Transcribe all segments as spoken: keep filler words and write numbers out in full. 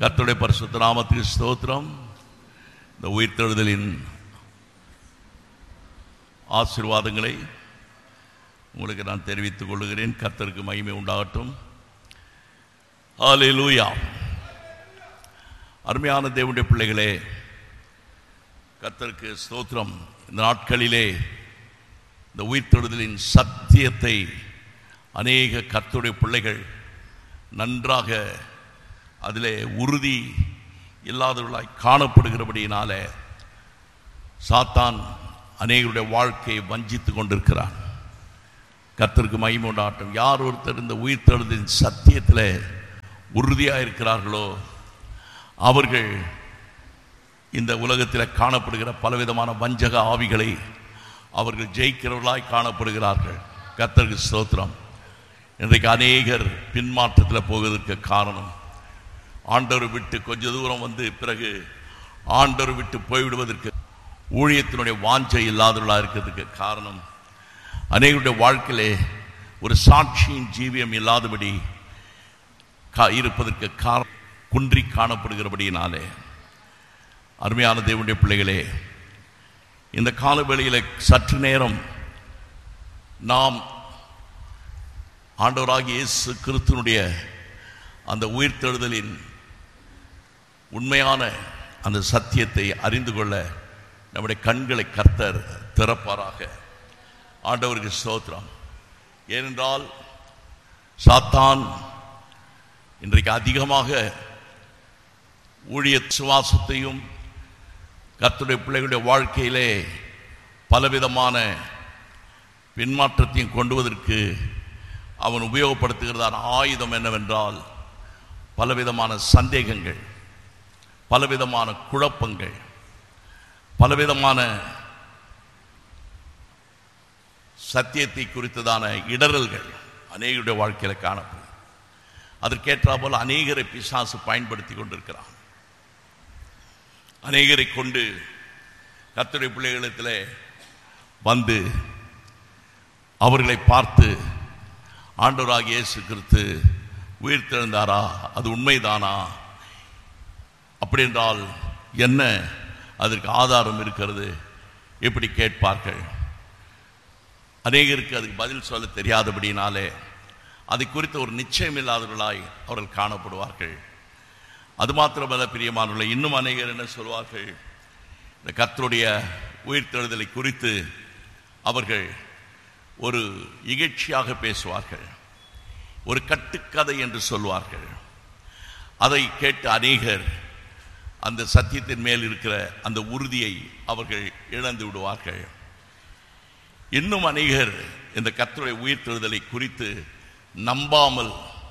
கர்த்தருடைய பரிசுத்த நாமத்துக்கு ஸ்தோத்திரம். இந்த உயிர்த்தெழுதலின் ஆசீர்வாதங்களை உங்களுக்கு நான் தெரிவித்துக் கொள்கிறேன். கர்த்தருக்கு மகிமை உண்டாகட்டும். ஹல்லேலூயா. அருமையான தேவனுடைய பிள்ளைகளே, கர்த்தருக்கு ஸ்தோத்திரம். இந்த நாட்களிலே இந்த உயிர்த்தெழுதலின் சத்தியத்தை அநேக கர்த்தருடைய பிள்ளைகள் நன்றாக அதிலே உறுதி இல்லாதவர்களாய் காணப்படுகிறபடியினால சாத்தான் அநேகருடைய வாழ்க்கையை வஞ்சித்து கொண்டிருக்கிறான். கர்த்தருக்கு மகிமை உண்டாகட்டும். யார் ஒருத்தர் இந்த உயிர்த்தெழுதலின் சத்தியத்தில் உறுதியாக இருக்கிறார்களோ அவர்கள் இந்த உலகத்தில் காணப்படுகிற பலவிதமான வஞ்சக ஆவிகளை அவர்கள் ஜெயிக்கிறவர்களாய் காணப்படுகிறார்கள். கர்த்தருக்கு ஸ்தோத்திரம். இன்றைக்கு அநேகர் பின்மாற்றத்தில் போவதற்கு காரணம், ஆண்டவர் விட்டு கொஞ்ச தூரம் வந்து பிறகு ஆண்டவர் விட்டு போய்விடுவதற்கு ஊழியத்தினுடைய வாஞ்சை இல்லாதவர்களாக இருக்கிறதுக்கு காரணம், அநேகருடைய வாழ்க்கையிலே ஒரு சாட்சியின் ஜீவியம் இல்லாதபடி இருப்பதற்கு காரணம் குன்றி காணப்படுகிறபடியினாலே. அருமையான தேவனுடைய பிள்ளைகளே, இந்த காலவேளையில் சற்று நேரம் நாம் ஆண்டவராகிய இயேசு கிறிஸ்துவினுடைய அந்த உயிர்த்தெழுதலின் உண்மையான அந்த சத்தியத்தை அறிந்து கொள்ள நம்முடைய கண்களை கர்த்தர் திறப்பாராக. ஆண்டவருக்கு ஸ்தோத்திரம். ஏனென்றால் சாத்தான் இன்றைக்கு அதிகமாக ஊழிய சுவாசத்தையும் கர்த்தருடைய பிள்ளைகளுடைய வாழ்க்கையிலே பலவிதமான பின்மாற்றத்தையும் கொண்டுவதற்கு அவன் உபயோகப்படுத்துகிறதான ஆயுதம் என்னவென்றால் பலவிதமான சந்தேகங்கள், பலவிதமான குழப்பங்கள், பலவிதமான சத்தியத்தை குறித்ததான இடரல்கள் அநேகருடைய வாழ்க்கையில் காணப்படும். அதற்கேற்றா போல அநேகரை பிசாசு பயன்படுத்தி கொண்டிருக்கிறான். அநேகரை கொண்டு கர்த்தருடைய பிள்ளைகளிடத்தில் வந்து அவர்களை பார்த்து, ஆண்டவராகிய இயேசு கிறிஸ்து உயிர்த்தெழுந்தாரா, அது உண்மைதானா, அப்படி என்றால் என்ன அதற்கு ஆதாரம் இருக்கிறது, எப்படி கேட்பார்கள். அநேகருக்கு அதுக்கு பதில் சொல்ல தெரியாதபடினாலே அதை குறித்த ஒரு நிச்சயம் இல்லாதவர்களாய் அவர்கள் காணப்படுவார்கள். அது மாத்திரமல்ல பிரியமானவர்களே, இன்னும் அநேகர் என்ன சொல்வார்கள், இந்த கர்த்தருடைய உயிர்த்தெழுதலை குறித்து அவர்கள் ஒரு இகழ்ச்சியாக பேசுவார்கள், ஒரு கட்டுக்கதை என்று சொல்வார்கள். அதை கேட்டு அநேகர் அந்த சத்தியத்தின் மேல் இருக்கிற அந்த உறுதியை அவர்கள் இழந்து விடுவார்கள். இன்னும் அநேகர் இந்த கர்த்தருடைய உயிர்த்தெழுதலை குறித்து நம்பாமல்,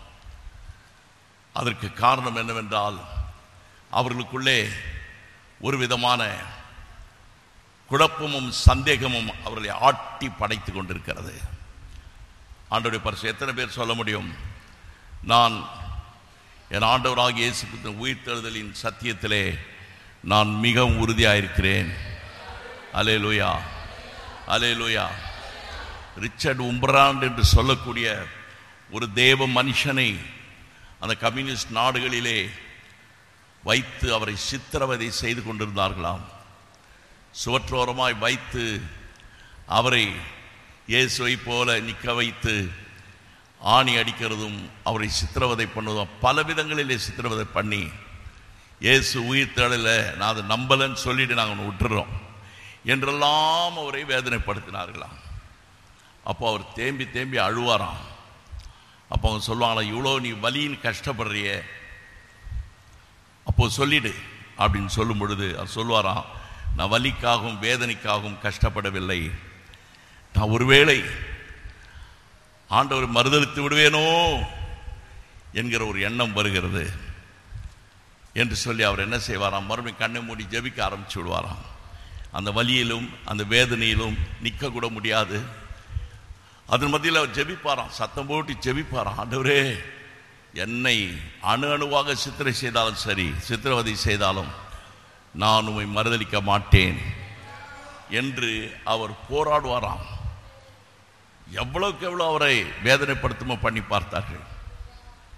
அதற்கு காரணம் என்னவென்றால் அவர்களுக்குள்ளே ஒரு விதமான குழப்பமும் சந்தேகமும் அவர்களை ஆட்டி படைத்து கொண்டிருக்கிறது. ஆண்டவருடைய பரிசு எத்தனை பேர் சொல்ல முடியும், நான் என் ஆண்டவராகிய இயேசு கிறிஸ்துவின் உயிர்த்தெழுதலின் சத்தியத்திலே நான் மிகவும் உறுதியாக இருக்கிறேன். அல்லேலூயா, அல்லேலூயா. ரிச்சர்ட் உம்பராண்ட் என்று சொல்லக்கூடிய ஒரு தேவ மனுஷனை அந்த கம்யூனிஸ்ட் நாடுகளிலே வைத்து அவரை சித்திரவதை செய்து கொண்டிருந்தார்களாம். சுவற்றோரமாய் வைத்து அவரை இயேசுவை போல நிற்க வைத்து ஆணி அடிக்கிறதும் அவரை சித்திரவதை பண்ணுவதும் பல விதங்களிலே சித்திரவதை பண்ணி, இயேசு உயிர்த்தெழல நான் அதை நம்பலன்னு சொல்லிட்டு நாங்கள் விட்டுறோம் என்றெல்லாம் அவரை வேதனைப்படுத்தினார்களாம். அப்போ அவர் தேம்பி தேம்பி அழுவாராம். அப்போ அவங்க சொல்லுவாங்களா, இவ்வளோ நீ வலின்னு கஷ்டப்படுறிய, அப்போ சொல்லிடு அப்படின்னு சொல்லும் பொழுது அவர் சொல்லுவாராம், நான் வலிக்காகவும் வேதனைக்காகவும் கஷ்டப்படவில்லை, நான் ஒருவேளை ஆண்டவர் மறுதலித்து விடுவேனோ என்கிற ஒரு எண்ணம் வருகிறது என்று சொல்லி அவர் என்ன செய்வாராம், மறுபடியும் கண்ணை மூடி ஜெபிக்க ஆரம்பிச்சு விடுவாராம். அந்த வலியிலும் அந்த வேதனையிலும் நிற்க கூட முடியாது. அதன் மத்தியில் அவர் ஜெபிப்பாராம், சத்தம் போட்டு ஜெபிப்பாராம், ஆண்டவரே என்னை அணு அணுவாக சித்திரை செய்தாலும் சரி, சித்திரவதை செய்தாலும் நான் உம்மை மறுதலிக்க மாட்டேன் என்று அவர் போராடுவாராம். எவ்வளவுக்கு எவ்வளோ அவரை வேதனைப்படுத்துமோ பண்ணி பார்த்தார்கள்.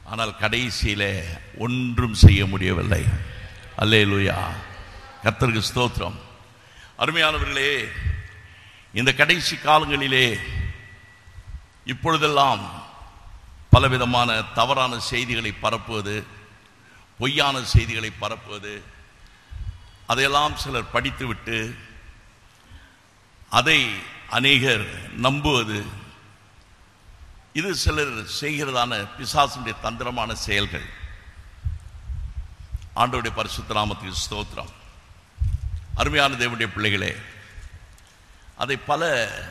ஆனால் கடைசியிலே ஒன்றும் செய்ய முடியவில்லை. அல்லேலூயா, கர்த்தருக்கு ஸ்தோத்திரம். அருமையானவர்களே, இந்த கடைசி காலங்களிலே இப்பொழுதெல்லாம் பலவிதமான தவறான செய்திகளை பரப்புவது, பொய்யான செய்திகளை பரப்புவது, அதையெல்லாம் சிலர் படித்துவிட்டு அதை அநேகர் நம்புவது, இது சிலர் செய்கிறதான பிசாசுடைய தந்திரமான செயல்கள். ஆண்டவருடைய பரிசுத்த நாமத்துக்கு ஸ்தோத்திரம். அருமையான தேவனுடைய பிள்ளைகளே, அதை பல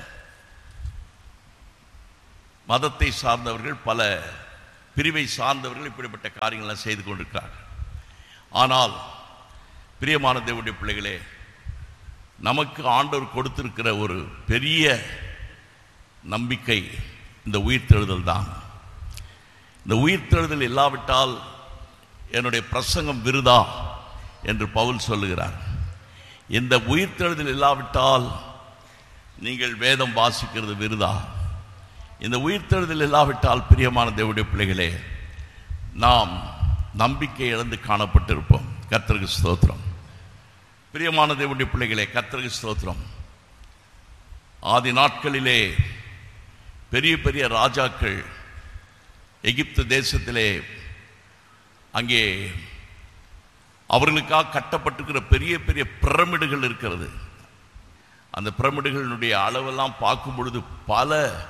மதத்தை சார்ந்தவர்கள், பல பிரிவை சார்ந்தவர்கள் இப்படிப்பட்ட காரியங்களை செய்து கொண்டிருக்கிறார்கள். ஆனால் பிரியமான தேவனுடைய பிள்ளைகளே, நமக்கு ஆண்டவர் கொடுத்திருக்கிற ஒரு பெரிய நம்பிக்கை இந்த உயிர்த்தெழுதல் தான். இந்த உயிர்த்தெழுதல் இல்லாவிட்டால் என்னுடைய பிரசங்கம் விருதா என்று பவுல் சொல்லுகிறார். இந்த உயிர்த்தெழுதல் இல்லாவிட்டால் நீங்கள் வேதம் வாசிக்கிறது விருதா. இந்த உயிர்த்தெழுதல் இல்லாவிட்டால் பிரியமான தேவனுடைய பிள்ளைகளே, நாம் நம்பிக்கை இழந்து காணப்பட்டிருப்போம். கர்த்தருக்கு ஸ்தோத்திரம். பிரியமான தேவனுடைய பிள்ளைகளே, கர்த்தருக்கு ஸ்தோத்திரம். ஆதி நாட்களிலே பெரிய பெரிய ராஜாக்கள் எகிப்து தேசத்திலே அங்கே அவர்களுக்காக கட்டப்பட்டிருக்கிற பெரிய பெரிய பிரமிடுகள் இருக்கிறது. அந்த பிரமிடுகளினுடைய அளவெல்லாம் பார்க்கும் பொழுது பல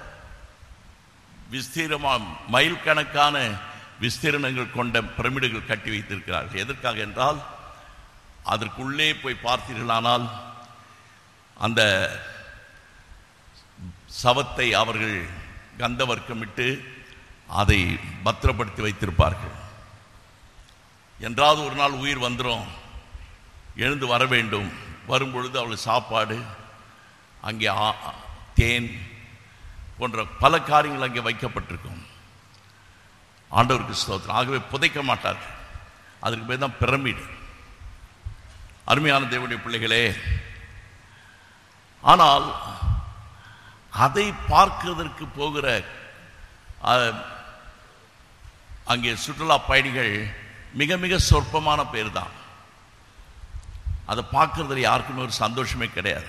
விஸ்தீரமான மைல் கணக்கான விஸ்தீரணங்கள் கொண்ட பிரமிடுகள் கட்டி வைத்திருக்கிறார்கள். எதற்காக என்றால், அதற்குள்ளே போய் பார்த்தீர்களானால் அந்த சவத்தை அவர்கள் கந்தவர்க்கமிட்டு அதை பத்திரப்படுத்தி வைத்திருப்பார்கள். என்றாவது ஒரு நாள் உயிர் வந்துடும், எழுந்து வர வேண்டும். வரும்பொழுது அவள் சாப்பாடு, அங்கே தேன் போன்ற பல காரியங்கள் அங்கே வைக்கப்பட்டிருக்கும். ஆண்டவருக்கு ஸ்தோத்திரம். ஆகவே புதைக்க மாட்டார்கள். அதற்கு பேர் தான் பிரமிடு. அருமையான தேவனுடைய பிள்ளைகளே, ஆனால் அதை பார்க்கிறதற்கு போகிற அங்கே சுற்றுலா பயணிகள் மிக மிக சொற்பமான பேர் தான். அதை பார்க்கறதுல யாருக்குமே ஒரு சந்தோஷமே கிடையாது.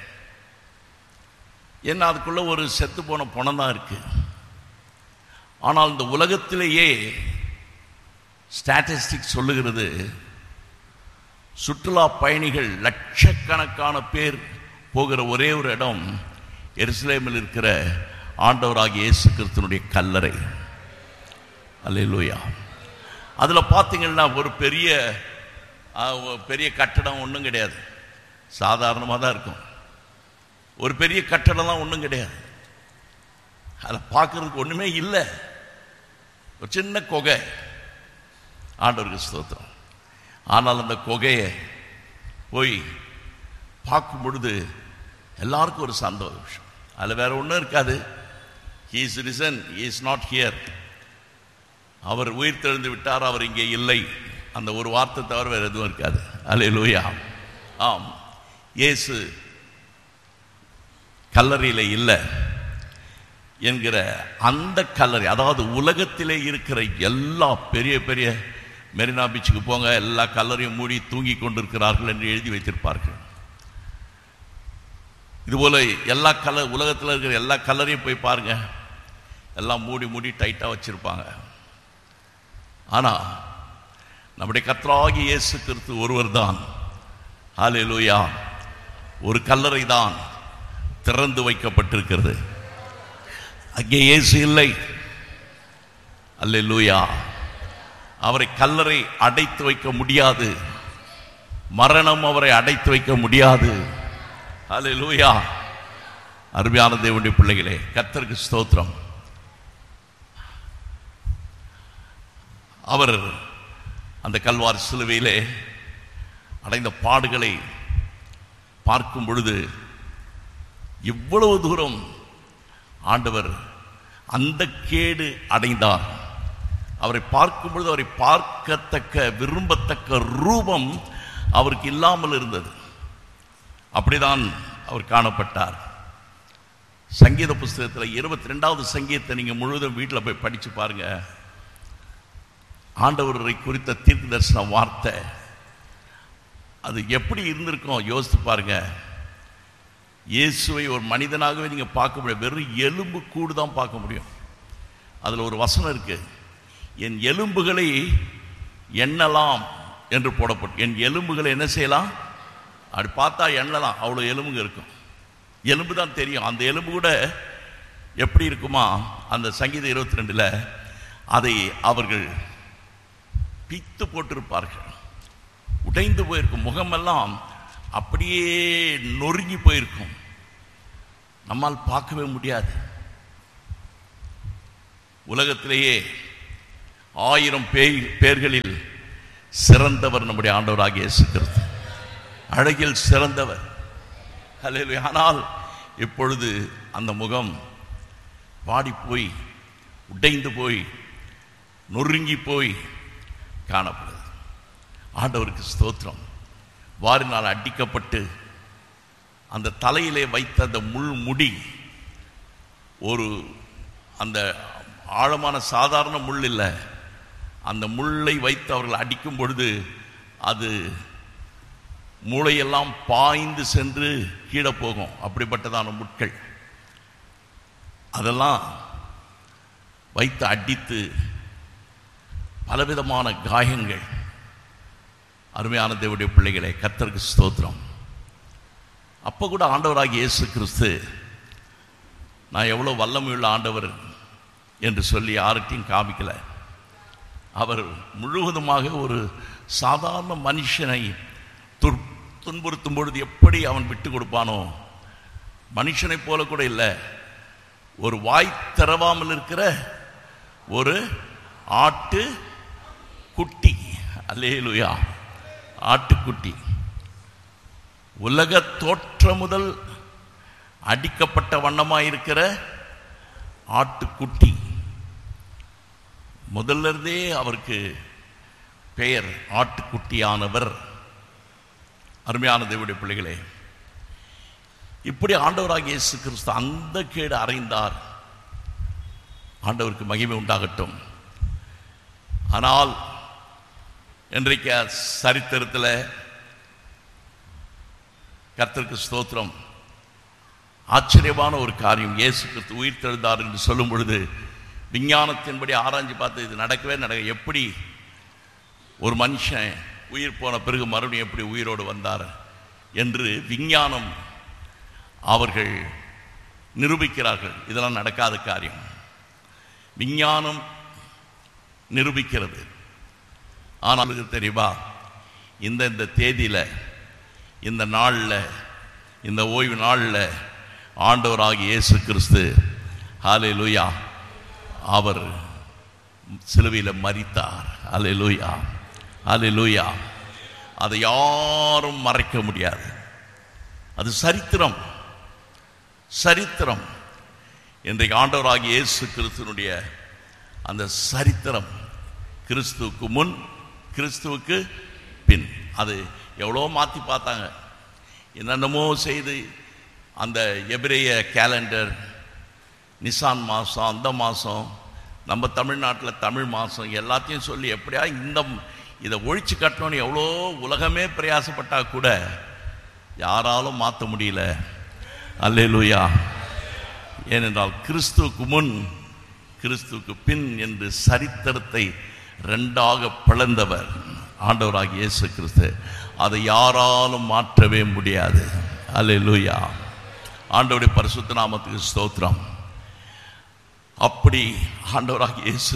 ஏன்னா அதுக்குள்ள ஒரு செத்து போன பணம் தான் இருக்கு. ஆனால் இந்த உலகத்திலேயே ஸ்டாட்டிஸ்டிக்ஸ் சொல்லுகிறது, சுற்றுலா பயணிகள் லட்சக்கணக்கான பேர் போகிற ஒரே ஒரு இடம் எருசலேமில் இருக்கிற ஆண்டவராகிய இயேசு கிறிஸ்துவினுடைய கல்லறை. அல்லேலூயா. அதில் பார்த்தீங்கன்னா ஒரு பெரிய பெரிய கட்டடம் ஒன்றும் கிடையாது, சாதாரணமாக தான் இருக்கும். ஒரு பெரிய கட்டடம்லாம் ஒன்றும் கிடையாது. அதில் பார்க்கறதுக்கு ஒன்றுமே இல்லை, ஒரு சின்ன குகை. ஆண்டவருக்கு ஸ்தோத்திரம். ஆனால் அந்த குகையை போய் பார்க்கும் பொழுது எல்லாருக்கும் ஒரு சந்தோஷம். அதில் வேற ஒன்றும் இருக்காது. he is risen, he is not here. அவர் உயிர் தெழுந்து விட்டார், அவர் இங்கே இல்லை. அந்த ஒரு வார்த்தை தவிர வேறு எதுவும் இருக்காது. அல்லேலூயா. ஆம், இயேசு கல்லறையில் இல்லை என்கிற அந்த கல்லறை, அதாவது உலகத்திலே இருக்கிற எல்லா பெரிய பெரிய மெரினா பீச்சுக்கு போங்க, எல்லா கல்லறையும் மூடி தூங்கி கொண்டிருக்கிறார்கள் என்று எழுதி வைத்திருப்பார்கள். இதுபோல எல்லா கல்லர் உலகத்தில் இருக்கிற எல்லா கல்லறையும் போய் பாருங்க, எல்லாம் மூடி மூடி டைட்டாக வச்சிருப்பாங்க. ஆனால் நம்முடைய கர்த்தராகிய இயேசு கிறிஸ்து ஒருவர் தான். ஹல்லேலூயா. ஒரு கல்லறை தான் திறந்து வைக்கப்பட்டிருக்கிறது. அங்கே இயேசு இல்லை. அல்லேலூயா. அவரை கல்லறை அடைத்து வைக்க முடியாது, மரணம் அவரை அடைத்து வைக்க முடியாது. அல்லேலூயா. அருமையான தேவனுடைய பிள்ளைகளே, கர்த்தருக்கு ஸ்தோத்திரம். அவர் அந்த கல்வாரி சிலுவையிலே அடைந்த பாடுகளை பார்க்கும் பொழுது இவ்வளவு தூரம் ஆண்டவர் அந்த கேடு அடைந்தார். அவரை பார்க்கும் பொழுது அவரை பார்க்கத்தக்க விரும்பத்தக்க ரூபம் அவருக்கு இல்லாமல் இருந்தது. அப்படிதான் அவர் காணப்பட்டார். சங்கீத புஸ்தகத்தில் இருபத்தி ரெண்டாவது சங்கீதத்தை நீங்கள் முழுவதும் வீட்டில் போய் படித்து பாருங்க. ஆண்டவரை குறித்த தீர்க்க தரிசன வார்த்தை அது எப்படி இருந்திருக்கும் யோசித்து பாருங்க. இயேசுவை ஒரு மனிதனாகவே நீங்கள் பார்க்க முடியும், வெறும் எலும்பு கூடு தான் பார்க்க முடியும். அதில் ஒரு வசனம் இருக்கு, என் எலும்புகளை எண்ணலாம் என்று போடப்பட்டு, என் எலும்புகளை என்ன செய்யலாம், அப்படி பார்த்தா எண்ணலாம், அவ்வளோ எலும்புங்க இருக்கும். எலும்பு தான் தெரியும். அந்த எலும்பு கூட எப்படி இருக்குமா, அந்த சங்கீதம் இருபத்தி ரெண்டில் அதை அவர்கள் பித்து போட்டிருப்பார்கள், உடைந்து போயிருக்கும், முகமெல்லாம் அப்படியே நொறுங்கி போயிருக்கும், நம்மால் பார்க்கவே முடியாது. உலகத்திலேயே ஆயிரம் பேய் பேர்களில் சிறந்தவர் நம்முடைய ஆண்டவராகிய இயேசு கிறிஸ்து, அழகில் சிறந்தவர். ஹல்லேலூயா. ஆனால் இப்பொழுது அந்த முகம் வாடி போய் உடைந்து போய் நொறுங்கி போய் காணப்படுது. ஆண்டவருக்கு ஸ்தோத்திரம். வாரினால் அடிக்கப்பட்டு அந்த தலையிலே வைத்த அந்த முள் முடி ஒரு அந்த ஆழமான சாதாரண முள் இல்லை, அந்த முள்ளை வைத்து அவர்கள் அடிக்கும் பொழுது அது மூளையெல்லாம் பாய்ந்து சென்று கீழே போகும், அப்படிப்பட்டதான முட்கள். அதெல்லாம் வைத்து அடித்து பலவிதமான காயங்கள். அருமையான தேவனுடைய பிள்ளைகளே, கர்த்தருக்கு ஸ்தோத்திரம். அப்போ கூட ஆண்டவராகிய இயேசு கிறிஸ்து நான் எவ்வளோ வல்லமையுள்ள ஆண்டவர் என்று சொல்லி யார்கிட்டையும் காமிக்கல. அவர் முழுவதுமாக ஒரு சாதாரண மனுஷனை துர் துன்புறுத்தும் பொழுது எப்படி அவன் விட்டு கொடுப்பானோ, மனுஷனை போல கூட இல்லை, ஒரு வாய் திறவாமல் இருக்கிற ஒரு ஆட்டு குட்டி. அல்லேலூயா. ஆட்டுக்குட்டி. உலக தோற்றம் முதல் அடிக்கப்பட்ட வண்ணமாயிருக்கிற ஆட்டுக்குட்டி. முதல்ல இருந்தே அவருக்கு பெயர் ஆட்டுக்குட்டியானவர். அருமையான தேவனுடைய பிள்ளைகளே, இப்படி ஆண்டவராகிய இயேசு கிறிஸ்து அந்த கேடு அறைந்தார். ஆண்டவருக்கு மகிமை உண்டாகட்டும். ஆனால் இன்றைக்கு சரித்திரத்தில் கர்த்தருக்கு ஸ்தோத்திரம், ஆச்சரியமான ஒரு காரியம். இயேசு கிறிஸ்து உயிர் தெழுந்தார் என்று சொல்லும் பொழுது விஞ்ஞானத்தின்படி ஆராய்ச்சி பார்த்து இது நடக்கவே நடக்க, எப்படி ஒரு மனுஷன் உயிர் போன பிறகு மறுபடியும் எப்படி உயிரோடு வந்தார் என்று விஞ்ஞானம் அவர்கள் நிரூபிக்கிறார்கள். இதெல்லாம் நடக்காத காரியம். விஞ்ஞானம் நிரூபிக்கிறது. ஆனால் தெரியுமா, இந்த இந்த தேதியில், இந்த நாளில், இந்த ஓய்வு நாளில் ஆண்டவராகிய இயேசு கிறிஸ்து ஹல்லேலூயா அவர் சிலுவையில் மரித்தார். ஹல்லேலூயா, ஹல்லேலூயா. அதை யாரும் மறைக்க முடியாது. அது சரித்திரம், சரித்திரம். இன்றைக்கு ஆண்டவராகிய இயேசு கிறிஸ்துனுடைய அந்த சரித்திரம், கிறிஸ்துவுக்கு முன், கிறிஸ்துவுக்கு பின். அது எவ்வளோ மாற்றி பார்த்தாங்க, என்னென்னமோ செய்து அந்த எபிரேய கேலண்டர், நிசான் மாதம், அந்த மாதம், நம்ம தமிழ்நாட்டில் தமிழ் மாதம், எல்லாத்தையும் சொல்லி எப்படியா இந்த இதை ஒழிச்சு கட்டணும்னு எவ்வளோ உலகமே பிரயாசப்பட்டால் கூட யாராலும் மாற்ற முடியல. அல்லேலூயா. ஏனென்றால் கிறிஸ்துவுக்கு முன், கிறிஸ்துவுக்கு பின் என்று சரித்திரத்தை ரெண்டாக பிளந்தவர் ஆண்டவராகிய இயேசு கிறிஸ்து. அதை யாராலும் மாற்றவே முடியாது. அல்லேலூயா. ஆண்டவருடைய பரிசுத்த நாமத்துக்கு ஸ்தோத்திரம். அப்படி ஆண்டவராகிய இயேசு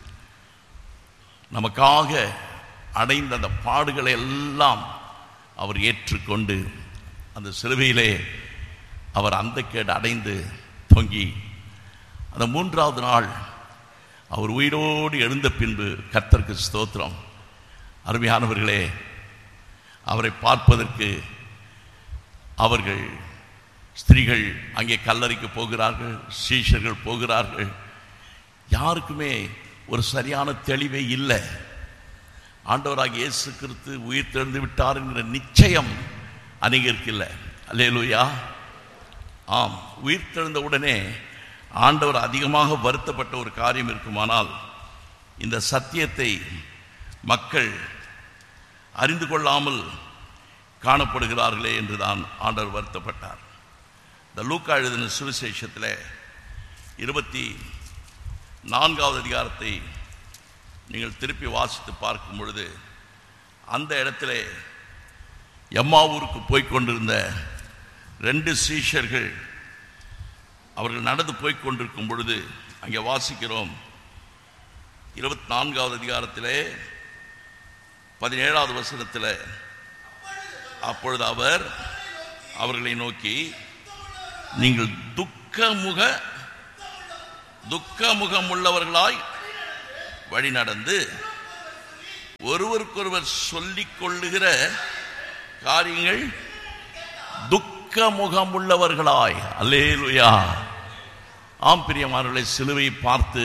நமக்காக அடைந்த அந்த பாடுகளை எல்லாம் அவர் ஏற்றுக்கொண்டு அந்த சிலுவையிலே அவர் அந்த கேடு அடைந்து தொங்கி அந்த மூன்றாவது நாள் அவர் உயிரோடு எழுந்த பின்பு, கர்த்தருக்கு ஸ்தோத்திரம். அருமையானவர்களே, அவரை பார்ப்பதற்கு அவர்கள் ஸ்திரீகள் அங்கே கல்லறைக்கு போகிறார்கள், சீஷர்கள் போகிறார்கள். யாருக்குமே ஒரு சரியான தெளிவே இல்லை. ஆண்டவராகிய இயேசு கிறிஸ்து உயிர் தெழுந்து விட்டார் என்கிற நிச்சயம் அநேகருக்கு இல்லை. அல்லேலூயா. ஆம், உயிர் தெழுந்த உடனே ஆண்டவர் அதிகமாக வருத்தப்பட்ட ஒரு காரியம் இருக்குமானால் இந்த சத்தியத்தை மக்கள் அறிந்து கொள்ளாமல் காணப்படுகிறார்களே என்றுதான் ஆண்டவர் வருத்தப்பட்டார். இந்த லூக்கா எழுதின சுவிசேஷத்தில் இருபத்தி நான்காவது அதிகாரத்தை நீங்கள் திருப்பி வாசித்து பார்க்கும் பொழுது அந்த இடத்துல எம்மாவூருக்கு போய்கொண்டிருந்த ரெண்டு சீஷர்கள் அவர்கள் நடந்து போய்கொண்டிருக்கும் பொழுது அங்கே வாசிக்கிறோம். இருபத்தி நான்காவது அதிகாரத்திலே பதினேழாவது வசனத்தில், அப்பொழுது அவர் அவர்களை நோக்கி, நீங்கள் துக்கமுக துக்கமுகம் உள்ளவர்களாய் வழி நடந்து ஒருவருக்கொருவர் சொல்லிக் கொள்ளுகிற காரியங்கள் துக்கமுகம் உள்ளவர்களாய். அல்லேலூயா. ஆம் பிரியமானவர்களே, சிலுவை பார்த்து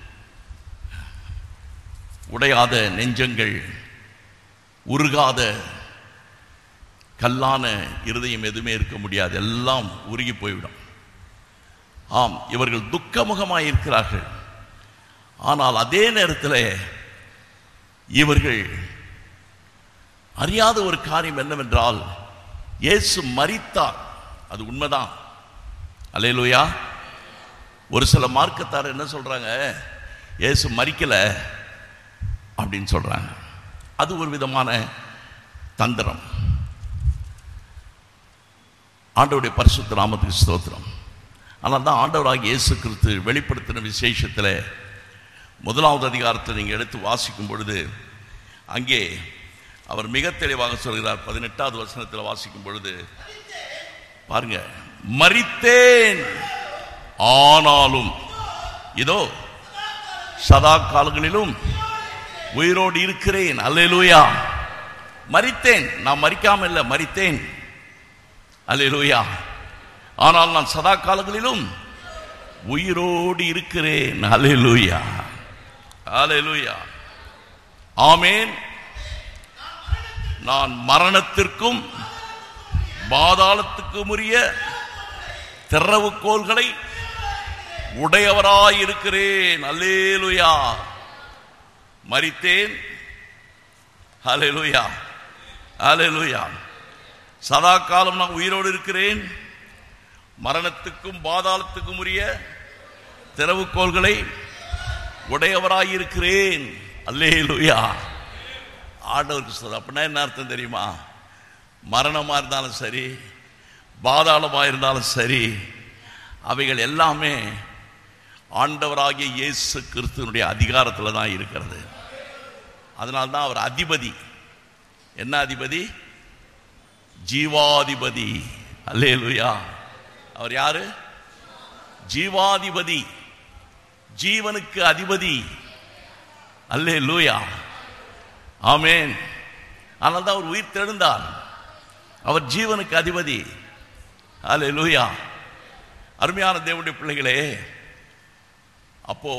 உடையாத நெஞ்சங்கள், உருகாத கல்லான இருதயம் எதுவுமே இருக்க முடியாது, எல்லாம் உருகி போய்விடும். ஆம், இவர்கள் துக்கமுகமாய் இருக்கிறார்கள். ஆனால் அதே நேரத்தில் இவர்கள் அறியாத ஒரு காரியம் என்னவென்றால், இயேசு மரித்தார். அது உண்மைதான். அல்லேலூயா. ஒரு சில மார்க்கத்தார் என்ன சொல்றாங்க, இயேசு மரிக்கல அப்படின்னு சொல்றாங்க. அது ஒரு விதமான தந்திரம். ஆண்டவருடைய பரிசுத்த நாமத்துக்கு ஸ்தோத்திரம். ஆனால் தான் ஆண்டவராகிய இயேசு கிறிஸ்து வெளிப்படுத்தின விசேஷத்தில் முதலாவது அதிகாரத்தை நீங்கள் எடுத்து வாசிக்கும் பொழுது அங்கே அவர் மிக தெளிவாக சொல்கிறார். பதினெட்டாவது வசனத்தில் வாசிக்கும் பொழுது பாருங்க, மரித்தேன் ஆனாலும் இதோ சதா காலங்களிலும் உயிரோடு இருக்கிறேன். அல்லேலூயா. மரித்தேன், நான் மரிக்காம இல்லை, மரித்தேன். அல்லேலூயா. ஆனால் நான் சதா காலங்களிலும் உயிரோடு இருக்கிறேன். அல்லேலூயா. அல்லேலூயா. ஆமென். நான் மரணத்திற்கும் பாதாளத்துக்கும் உரிய திறவுகோல்களை உடையவராயிருக்கிறேன். அல்லேலூயா. மரித்தேன். அல்லேலூயா. அல்லேலூயா. சதா காலம் நான் உயிரோடு இருக்கிறேன். மரணத்துக்கும் பாதாளத்துக்கும் உரிய திறவுகோல்களை உடையவராயிருக்கிறேன். அல்லேலூயா. ஆண்டவருக்கு சொல்ற. அப்படின்னா என்ன அர்த்தம் தெரியுமா? மரணமா இருந்தாலும் சரி, பாதாளமா இருந்தாலும் சரி, அவைகள் எல்லாமே ஆண்டவராகிய இயேசு கிறிஸ்துவினுடைய அதிகாரத்தில் தான் இருக்கிறது. அதனால்தான் அவர் அதிபதி. என்ன அதிபதி? ஜீவாதிபதி. அல்லேலூயா. அவர் யாரு? ஜீவாதிபதி, ஜீவனுக்கு அதிபதி. அல்லேலூயா. ஆமென். ஆனால் தான் அவர் உயிர் தெழுந்தார். அவர் ஜீவனுக்கு அதிபதி. அல்லேலூயா. அருமையான தேவனுடைய பிள்ளைகளே, அப்போ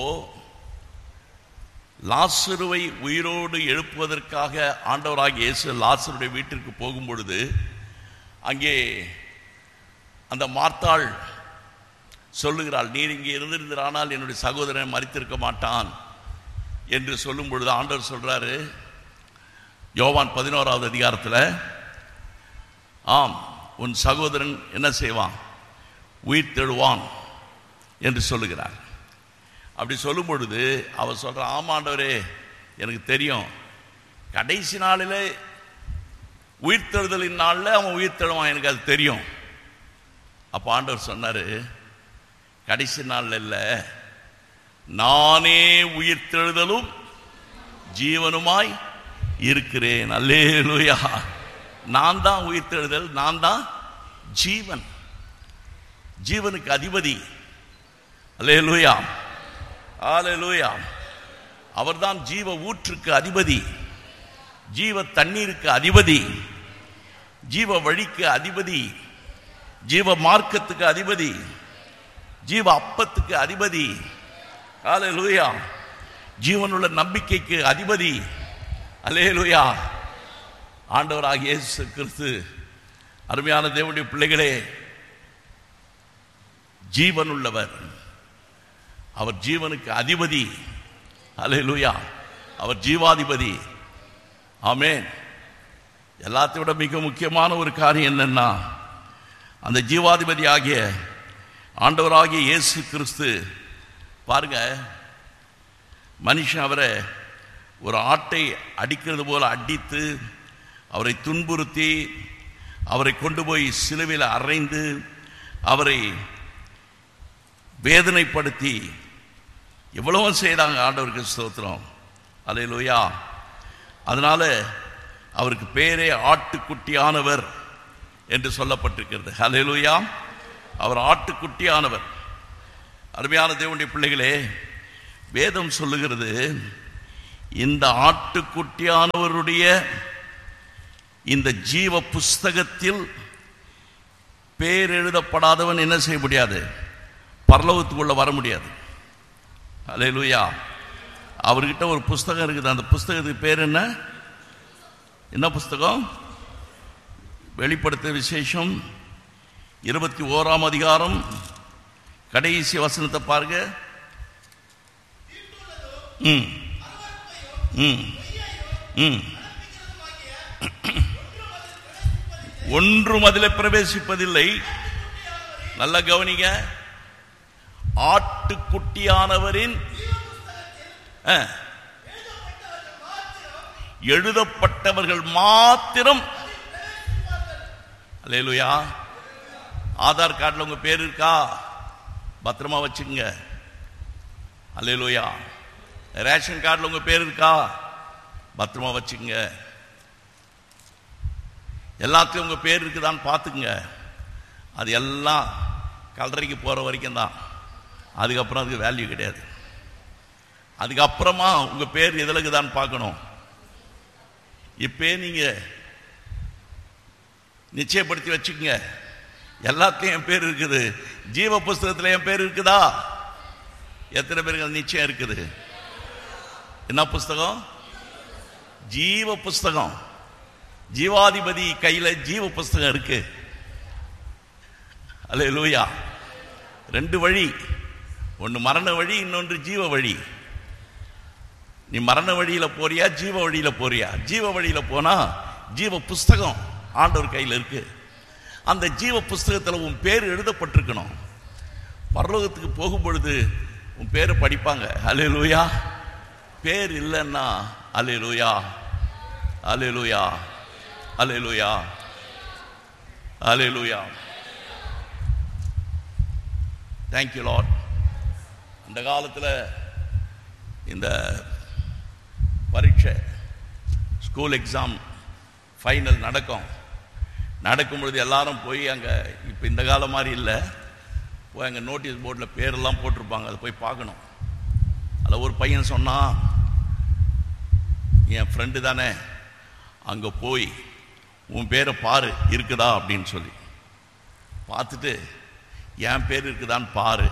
லாசருவை உயிரோடு எழுப்புவதற்காக ஆண்டவராகிய இயேசு லாசருடைய வீட்டிற்கு போகும் பொழுது அங்கே அந்த மார்த்தாள் சொல்லுகிறாள், நீர் இங்கே இருந்திருந்தானால் என்னுடைய சகோதரன் மரித்திருக்க மாட்டான் என்று சொல்லும் பொழுது ஆண்டவர் சொல்றாரு யோவான் பதினோராவது அதிகாரத்தில், ஆம், உன் சகோதரன் என்ன செய்வான்? உயிர் தெழுவான் என்று சொல்லுகிறார். அப்படி சொல்லும் பொழுது அவர் சொல்ற, ஆமாண்டவரே, எனக்கு தெரியும், கடைசி நாளில் உயிர்த்தெழுதலின் நாளில் அவன் உயிர் தெழுவான், எனக்கு அது தெரியும். அப்போ ஆண்டவர் சொன்னார், கடைசி நாளில் இல்லை, நானே உயிர்த்தெழுதலும் ஜீவனுமாய் இருக்கிறேன். அல்லேலூயா. நான் தான் உயிர்த்தெழுதல், நான் தான் ஜீவன், ஜீவனுக்கு அதிபதி. அல்லேலூயா. அல்லேலூயா. அவர்தான் ஜீவ ஊற்றுக்கு அதிபதி, ஜீவ தண்ணீருக்கு அதிபதி, ஜீவ வழிக்கு அதிபதி, ஜீவ மார்க்கத்துக்கு அதிபதி, ஜீவ அப்பத்துக்கு அதிபதி. அல்லேலூயா. ஜீவனுள்ள நம்பிக்கைக்கு அதிபதி. அல்லேலூயா. ஆண்டவராகிய இயேசு கிறிஸ்து, அருமையான தேவனுடைய பிள்ளைகளே, ஜீவனுள்ளவர். அவர் ஜீவனுக்கு அதிபதி. அல்லேலூயா. அவர் ஜீவாதிபதி. ஆமென். எல்லாத்தையும் விட மிக முக்கியமான ஒரு காரியம் என்னன்னா, அந்த ஜீவாதிபதி ஆகிய ஆண்டவராகிய இயேசு கிறிஸ்து பாருங்க, மனுஷன் அவரை ஒரு ஆட்டை அடிக்கிறது போல அடித்து அவரை துன்புறுத்தி அவரை கொண்டு போய் சிலுவையில் அறைந்து அவரை வேதனைப்படுத்தி எவ்வளவோ செய்தாங்க. ஆண்டவருக்கு ஸ்தோத்திரம். அல்லேலூயா. அதனால அவருக்கு பேரே ஆட்டுக்குட்டியானவர் என்று சொல்லப்பட்டிருக்கிறது. அல்லேலூயா. அவர் ஆட்டுக்குட்டியானவர். அருமையான தேவனுடைய பிள்ளைகளே, வேதம் சொல்லுகிறது, இந்த ஆட்டுக்குட்டியானவருடைய இந்த ஜீவ புஸ்தகத்தில் பேர் எழுதப்படாதவன் என்ன செய்ய முடியாது? பரலோகத்துக்குள்ள வர முடியாது. அல்லேலூயா. அவர்கிட்ட ஒரு புஸ்தகம் இருக்குது. அந்த புஸ்தகத்துக்கு பேர் என்ன? என்ன புஸ்தகம்? வெளிப்படுத்த விசேஷம் இருபத்தி ஓராம் அதிகாரம் கடைசி வசனத்தை பாருங்க. ம் ம் ம் ஒன்றும் அதில் பிரவேசிப்பதில்லை. நல்ல கவனிங்க. ஆட்டுக்குட்டியானவரின் எழுதப்பட்டவர்கள் மாத்திரம். அல்லேலூயா. ஆதார் கார்டில் உங்க பேர் இருக்கா? பத்திரமா வச்சுங்க. அல்லேலூயா. ரேஷன் கார்டில் உங்க பேர் இருக்கா? பத்திரமா வச்சுங்க. எல்லாத்தையும் உங்க பேர் இருக்குதான்னு பார்த்துக்குங்க. அது எல்லாம் கல்லறைக்கு போற வரைக்கும் தான். அதுக்கப்புறம் அதுக்கு வேல்யூ கிடையாது. அதுக்கப்புறமா உங்க பேர் எதில் இருக்குதான்னு பார்க்கணும். இப்பே நீங்க நிச்சயப்படுத்தி வச்சுக்கங்க. எல்லாத்தையும் என் பேர் இருக்குது. ஜீவ புஸ்தகத்தில் என் பேர் இருக்குதா? எத்தனை பேருக்கு நிச்சயம் இருக்குது? என்ன புஸ்தகம்? ஜீவ புஸ்தகம். ஜீவாதிபதி கையில ஜீவ புஸ்தகம் இருக்கு. அல்லேலூயா. ரெண்டு வழி, ஒன்று மரண வழி, இன்னொன்று ஜீவ வழி. நீ மரண வழியில போறியா, ஜீவ வழியில போறியா? ஜீவ வழியில போனா ஜீவ புஸ்தகம் ஆண்டவர் கையில் இருக்கு. அந்த ஜீவ புஸ்தகத்தில் உன் பேர் எழுதப்பட்டிருக்கணும். பரலோகத்துக்கு போகும் பொழுது உன் பேரை படிப்பாங்க. அல்லேலூயா. பேர் இல்லைன்னா அல்லேலூயா, அல்லேலூயா, அல்லேலூயா, அல்லேலூயா. Thank you Lord. அந்த காலத்தில் இந்த பரீட்சை, ஸ்கூல் எக்ஸாம், ஃபைனல் நடக்கும். நடக்கும் பொழுது எல்லாரும் போய் அங்கே, இப்போ இந்த காலம் மாதிரி இல்லை, போய் அங்கே நோட்டீஸ் போர்டில் பேரெல்லாம் போட்டிருப்பாங்க. அதை போய் பார்க்கணும். அதில் ஒரு பையன் சொன்னான், என் ஃப்ரெண்டு தானே, அங்கே போய் உன் பேரை பாரு இருக்குதா அப்படின்னு சொல்லி பார்த்துட்டு, என் பேர் இருக்குதான்னு பாரு,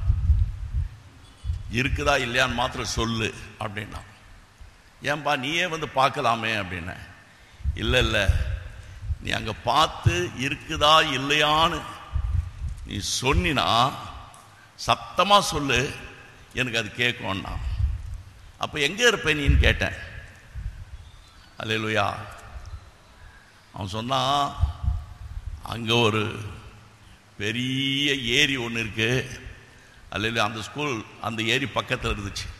இருக்குதா இல்லையான்னு மாத்திரம் சொல்லு அப்படின்னா. ஏன்பா நீயே வந்து பார்க்கலாமே அப்படின்ன. இல்லை இல்லை, நீ அங்கே பார்த்து இருக்குதா இல்லையான்னு நீ சொன்னினா சத்தமாக சொல்லு, எனக்கு அது கேட்கும்னா. அப்போ எங்கே இருப்பேன் நீன்னு கேட்டேன். அல்லேலூயா. அவன் சொன்னான், அங்கே ஒரு பெரிய ஏரி ஒன்று இருக்கு. அல்லேலூயா. அந்த ஸ்கூல் அந்த ஏரி பக்கத்தில் இருந்துச்சு.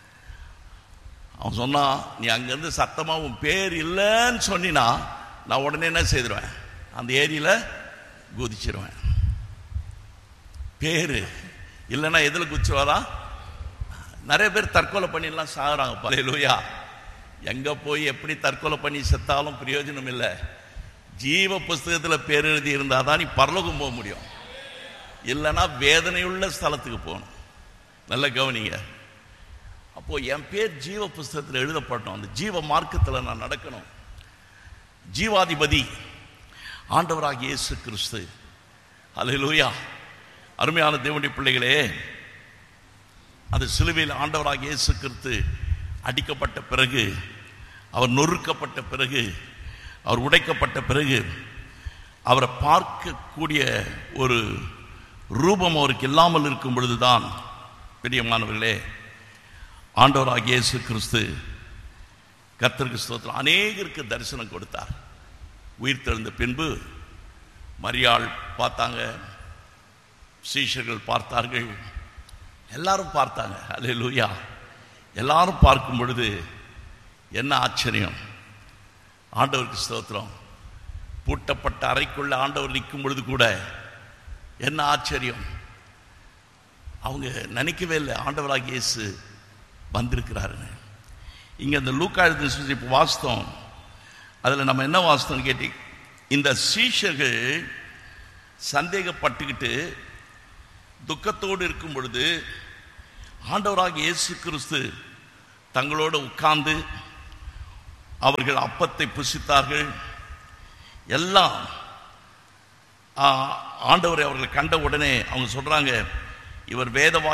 அவன் சொன்னான், நீ அங்கேருந்து சத்தமாக உன் பேர் இல்லைன்னு சொன்னினா நான் உடனே என்ன செய்திருவேன்? அந்த ஏரியில் குதிச்சிருவேன். பேர் இல்லைன்னா எதில் குதிச்சுவாரா? நிறைய பேர் தற்கொலை பண்ணிலாம் சாகுறாங்க. அல்லேலூயா. எங்கே போய் எப்படி தற்கொலை பண்ணி செத்தாலும் பிரயோஜனம் இல்லை. ஜீவ புஸ்தகத்தில் பேர் எழுதி இருந்தால் தான் நீ பரலோகம் போக முடியும். இல்லைன்னா வேதனையுள்ள ஸ்தலத்துக்கு போகணும். நல்ல கவனிங்க. அப்போ என் பேர் ஜீவ புஸ்தகத்தில் எழுதப்பட்டோம். அந்த ஜீவ மார்க்கத்தில் நான் நடக்கணும். ஜீவாதிபதி ஆண்டவராகிய இயேசு கிறிஸ்து. அல்லேலூயா. அருமையான தேவனுடைய பிள்ளைகளே, அது சிலுவையில் ஆண்டவராகிய இயேசு கிறிஸ்து அடிக்கப்பட்ட பிறகு, அவர் நொறுக்கப்பட்ட பிறகு, அவர் உடைக்கப்பட்ட பிறகு, அவரை பார்க்கக்கூடிய ஒரு ரூபம் அவருக்கு இல்லாமல் இருக்கும் பொழுதுதான், பிரியமானவர்களே, ஆண்டவராகிய இயேசு கிறிஸ்து கர்த்தருக்கு ஸ்தோத்திரம் அநேகருக்கு தரிசனம் கொடுத்தார். உயிர் தெழுந்த பின்பு மரியாள் பார்த்தாங்க, சீஷர்கள் பார்த்தார்கள், எல்லாரும் பார்த்தாங்க. அல்லேலூயா. எல்லாரும் பார்க்கும் பொழுது என்ன ஆச்சரியம்! ஆண்டவருக்கு ஸ்தோத்திரம். பூட்டப்பட்ட அறைக்குள்ள ஆண்டவர் நிற்கும் பொழுது கூட என்ன ஆச்சரியம்! அவங்க நினைக்கவே இல்லை ஆண்டவராகிய இயேசு வந்திருக்கிறாருன்னு. இங்கே இந்த லூக்கா எழுதின சுவிசேஷம் வாஸ்தவம், அதில் நம்ம என்ன வாஸ்தவம் கேட்டி, இந்த சீஷர்கள் சந்தேகப்பட்டுக்கிட்டு துக்கத்தோடு இருக்கும் பொழுது ஆண்டவராகிய இயேசு கிறிஸ்து தங்களோடு உட்கார்ந்து அவர்கள் அப்பத்தை புசித்தார்கள். எல்லாம் ஆண்டவரை அவர்கள் கண்ட உடனே அவங்க சொல்றாங்க, இவர் வேத